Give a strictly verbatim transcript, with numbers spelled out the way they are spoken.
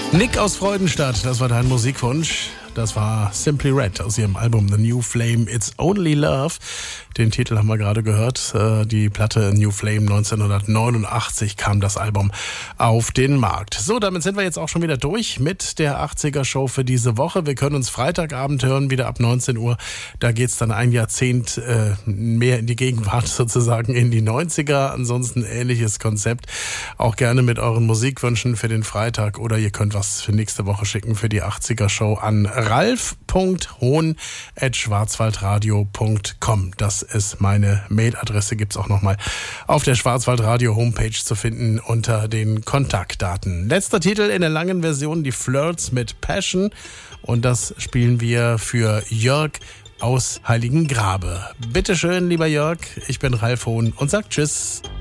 Nick aus Freudenstadt, das war dein Musikwunsch. Das war Simply Red aus ihrem Album The New Flame, It's Only Love. Den Titel haben wir gerade gehört. Die Platte New Flame neunzehnhundertneunundachtzig kam das Album auf den Markt. So, damit sind wir jetzt auch schon wieder durch mit der achtziger-Show für diese Woche. Wir können uns Freitagabend hören, wieder ab neunzehn Uhr. Da geht's dann ein Jahrzehnt äh, mehr in die Gegenwart, sozusagen in die neunziger. Ansonsten ähnliches Konzept. Auch gerne mit euren Musikwünschen für den Freitag oder ihr könnt was für nächste Woche schicken für die achtziger-Show an ralf punkt hohn at schwarzwaldradio punkt com. Das ist meine Mailadresse, gibt's auch nochmal auf der Schwarzwaldradio Homepage zu finden unter den Kontaktdaten. Letzter Titel in der langen Version, die Flirts mit Passion, und das spielen wir für Jörg aus Heiligengrabe. Bitteschön, lieber Jörg, ich bin Ralf Hohn und sag Tschüss.